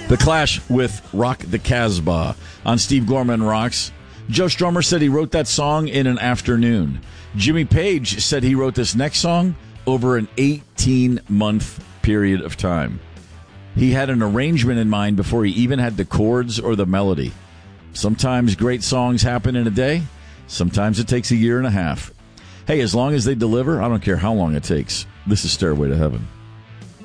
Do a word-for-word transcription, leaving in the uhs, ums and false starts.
The Clash with Rock the Casbah on Steve Gorman Rocks. Joe Strummer said he wrote that song in an afternoon. Jimmy Page said he wrote this next song over an eighteen-month period of time. He had an arrangement in mind before he even had the chords or the melody. Sometimes great songs happen in a day. Sometimes it takes a year and a half. Hey, as long as they deliver, I don't care how long it takes. This is Stairway to Heaven.